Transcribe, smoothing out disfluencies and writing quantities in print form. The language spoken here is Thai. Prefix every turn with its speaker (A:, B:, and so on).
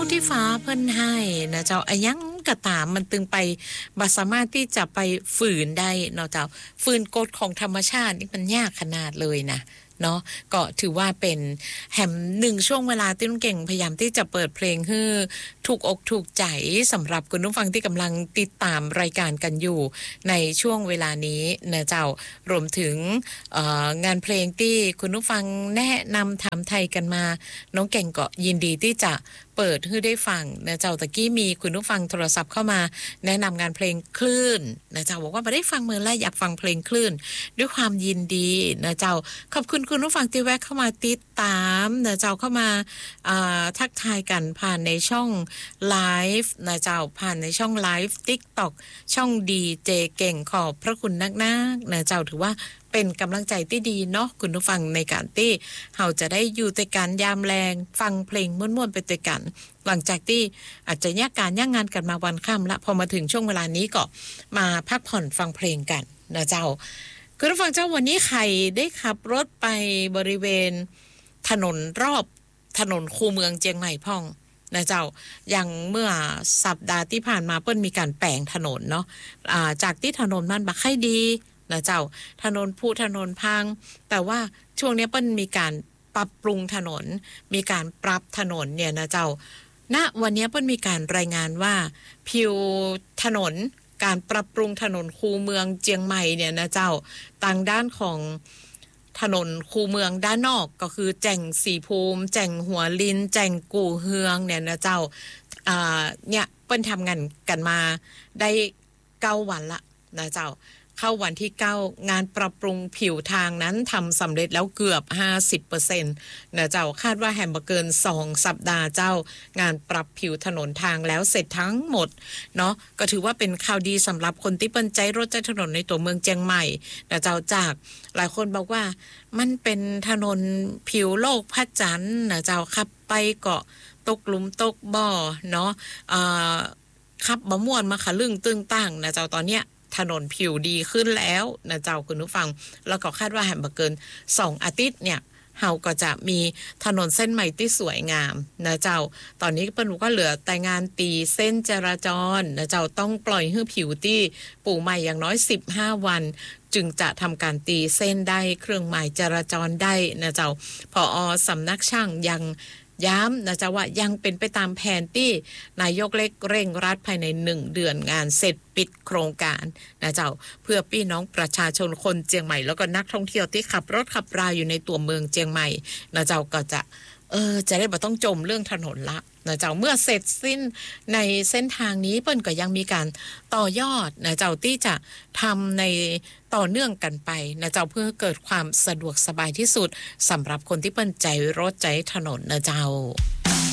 A: ที่ฟ้าเพิ่นให้นะเจ้าอะยังก็ตามมันตึงไปบ่สามารถที่จะไปฝืนได้เนาะเจ้าฝืนกฎของธรรมชาตินี่มันยากขนาดเลยนะเนาะก็ถือว่าเป็นแหม1ช่วงเวลาที่ลุงเก่งพยายามที่จะเปิดเพลงให้ถูกอกถูกใจสำหรับคุณผู้ฟังที่กำลังติดตามรายการกันอยู่ในช่วงเวลานี้นะเจ้ารวมถึงงานเพลงที่คุณผู้ฟังแนะนำถามไทยกันมาน้องเก่งก็ยินดีที่จะเปิดให้ได้ฟังนะเจ้าตะกี้มีคุณผู้ฟังโทรศัพท์เข้ามาแนะนำงานเพลงคลื่นนะเจ้าบอกว่าไม่ได้ฟังเมื่อไรอยากฟังเพลงคลื่นด้วยความยินดีนะเจ้าขอบคุณคุณผู้ฟังที่แวะเข้ามาติดตามนะเจ้าเข้ามาทักทายกันผ่านในช่องไลฟ์นะเจ้าผ่านในช่องไลฟ์ TikTok ช่องดีเจเก่งขอบพระคุณนักนะเจ้าถือว่าเป็นกำลังใจที่ดีเนาะคุณผู้ฟังในการที่เราจะได้อยู่ด้วยกันยามแรงฟังเพลงม่วนๆไปด้วยกันหลังจากที่อาจจะแยกการแยกงานกันมาวันค่ำละพอมาถึงช่วงเวลานี้ก็มาพักผ่อนฟังเพลงกันนะเจ้าคุณผู้ฟังเจ้าวันนี้ใครได้ขับรถไปบริเวณถนนรอบถนนคูเมืองเจียงใหม่พ่องนะเจ้าอย่างเมื่อสัปดาห์ที่ผ่านมาเปิ้นมีการแปลงถนนเนาะจากที่ถนนมันบ่ค่อยดีนะเจ้าถนนผุถนนพังแต่ว่าช่วงนี้เปิ้นมีการปรับปรุงถนนมีการปรับถนนเนี่ยนะเจ้าณวันนี้เปิ้นมีการรายงานว่าผิวถนนการปรับปรุงถนนคูเมืองเจียงใหม่เนี่ยนะเจ้าทางด้านของถนนคูเมืองด้านนอกก็คือแจ่งสีภูมิแจ่งหัวลินแจ่งกู่เฮืองเนี่ยนะเจ้าเนี่ยเปิ้นทำงานกันมาได้9วันละนะเจ้าเข้าวันที่9งานปรับปรุงผิวทางนั้นทำสำเร็จแล้วเกือบ 50% นะเจ้าคาดว่าแฮมเบอร์เกิน2สัปดาห์เจ้างานปรับผิวถนนทางแล้วเสร็จทั้งหมดเนาะก็ถือว่าเป็นข่าวดีสำหรับคนที่เปิ้นใจรถใจถนนในตัวเมืองเจียงใหม่นะเจ้าจากหลายคนบอกว่ามันเป็นถนนผิวโลกพระจันทร์นะเจ้าขับไปเกาะตกหลุมตกบ่อเนาะขับบ่ม่วนมาขะลึ่งตึงตั้งนะเจ้าตอนเนี้ยถนนผิวดีขึ้นแล้วนะเจ้าคุณผู้ฟังแล้วก็คาดว่าแฮมเบอร์เกิน2อาทิตย์เนี่ยเฮาก็จะมีถนนเส้นใหม่ที่สวยงามนะเจ้าตอนนี้เปิ้นก็เหลือแต่งานตีเส้นจราจรนะเจ้าต้องปล่อยให้ผิวที่ปูใหม่อย่างน้อย15วันจึงจะทำการตีเส้นได้เครื่องหมายจราจรได้นะเจ้าผอ.สำนักช่างยังย้ำนะจ๊ะว่ายังเป็นไปตามแผนที่นายกเล็กเร่งรัดภายใน1เดือนงานเสร็จปิดโครงการนะเจ้าเพื่อพี่น้องประชาชนคนเจียงใหม่แล้วก็นักท่องเที่ยวที่ขับรถขับราอยู่ในตัวเมืองเจียงใหม่นะเจ้าก็จะได้บ่ต้องจมเรื่องถนนละนะเจ้าเมื่อเสร็จสิ้นในเส้นทางนี้เปิ้นก็ยังมีการต่อยอดนะเจ้าที่จะทำในต่อเนื่องกันไปนะเจ้าเพื่อเกิดความสะดวกสบายที่สุดสำหรับคนที่เปิ้นใจรถใจถนนนะเจ้า